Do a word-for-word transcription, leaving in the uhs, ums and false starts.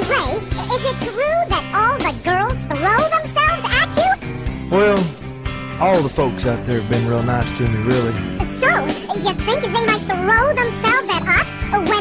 Ray, is it true that all the girls throw themselves at you? Well, all the folks out there have been real nice to me, really. So, you think they might throw themselves at us